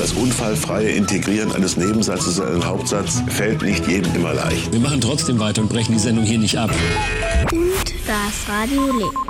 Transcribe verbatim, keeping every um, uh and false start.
Das unfallfreie Integrieren eines Nebensatzes in einen Hauptsatz fällt nicht jedem immer leicht. Wir machen trotzdem weiter und brechen die Sendung hier nicht ab. Und das Radio lebt.